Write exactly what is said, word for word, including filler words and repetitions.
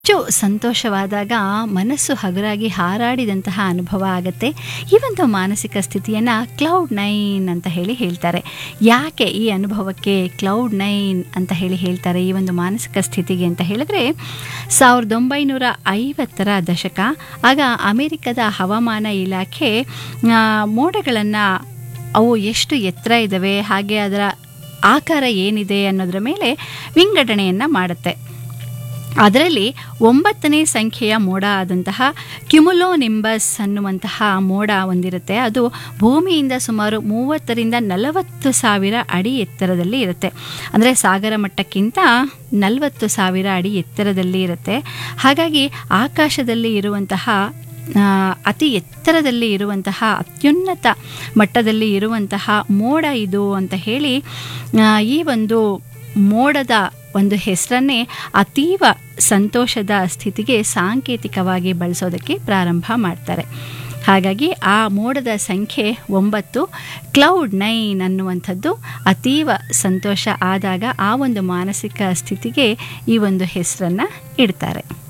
ಹೆಚ್ಚು ಸಂತೋಷವಾದಾಗ ಮನಸ್ಸು ಹಗುರಾಗಿ ಹಾರಾಡಿದಂತಹ ಅನುಭವ ಆಗುತ್ತೆ. ಈ ಒಂದು ಮಾನಸಿಕ ಸ್ಥಿತಿಯನ್ನು ಕ್ಲೌಡ್ ನೈನ್ ಅಂತ ಹೇಳಿ ಹೇಳ್ತಾರೆ. ಯಾಕೆ ಈ ಅನುಭವಕ್ಕೆ ಕ್ಲೌಡ್ ನೈನ್ ಅಂತ ಹೇಳಿ ಹೇಳ್ತಾರೆ, ಈ ಒಂದು ಮಾನಸಿಕ ಸ್ಥಿತಿಗೆ ಅಂತ ಹೇಳಿದ್ರೆ, ಸಾವಿರದ ಒಂಬೈನೂರ ಐವತ್ತರ ದಶಕ. ಆಗ ಅಮೆರಿಕದ ಹವಾಮಾನ ಇಲಾಖೆ ಮೋಡಗಳನ್ನು ಅವು ಎಷ್ಟು ಎತ್ತರ ಇದ್ದಾವೆ, ಹಾಗೆ ಅದರ ಆಕಾರ ಏನಿದೆ ಅನ್ನೋದರ ಮೇಲೆ ವಿಂಗಡಣೆಯನ್ನು ಮಾಡುತ್ತೆ. ಅದರಲ್ಲಿ ಒಂಬತ್ತನೇ ಸಂಖ್ಯೆಯ ಮೋಡ ಆದಂತಹ ಕ್ಯುಮುಲೋನಿಂಬಸ್ ಅನ್ನುವಂತಹ ಮೋಡ ಹೊಂದಿರುತ್ತೆ. ಅದು ಭೂಮಿಯಿಂದ ಸುಮಾರು ಮೂವತ್ತರಿಂದ ನಲವತ್ತು ಸಾವಿರ ಅಡಿ ಎತ್ತರದಲ್ಲಿ ಇರುತ್ತೆ. ಅಂದರೆ ಸಾಗರ ಮಟ್ಟಕ್ಕಿಂತ ನಲವತ್ತು ಸಾವಿರ ಅಡಿ ಎತ್ತರದಲ್ಲಿ ಇರುತ್ತೆ. ಹಾಗಾಗಿ ಆಕಾಶದಲ್ಲಿ ಇರುವಂತಹ ಅತಿ ಎತ್ತರದಲ್ಲಿ ಇರುವಂತಹ ಅತ್ಯುನ್ನತ ಮಟ್ಟದಲ್ಲಿ ಇರುವಂತಹ ಮೋಡ ಇದು ಅಂತ ಹೇಳಿ ಈ ಒಂದು ಮೋಡದ ಒಂದು ಹೆಸರನ್ನೇ ಅತೀವ ಸಂತೋಷದ ಸ್ಥಿತಿಗೆ ಸಾಂಕೇತಿಕವಾಗಿ ಬಳಸೋದಕ್ಕೆ ಪ್ರಾರಂಭ ಮಾಡ್ತಾರೆ. ಹಾಗಾಗಿ ಆ ಮೋಡದ ಸಂಖ್ಯೆ ಒಂಬತ್ತು, ಕ್ಲೌಡ್ ನೈನ್ ಅನ್ನುವಂಥದ್ದು ಅತೀವ ಸಂತೋಷ ಆದಾಗ ಆ ಒಂದು ಮಾನಸಿಕ ಸ್ಥಿತಿಗೆ ಈ ಒಂದು ಹೆಸರನ್ನು ಇಡ್ತಾರೆ.